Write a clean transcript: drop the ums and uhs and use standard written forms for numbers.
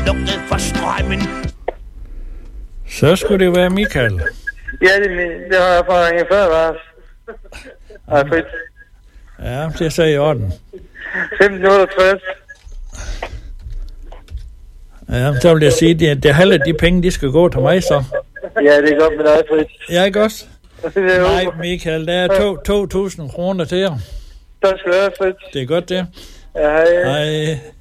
lukket for strømmen. Så skulle det være Michael. Ja, det har jeg fra ringe før, Lars. Ej, frit. Ja, det er så i orden. 1568. Ja, så vil jeg sige, at det halve de penge, de skal gå til mig, så. Ja, det er godt med dig, Frit. Ja, ikke også? Nej, Michael, der er 2.000 kroner til jer. Tak skal du have, Frit. Det er godt, det. Ja, hej. Hej.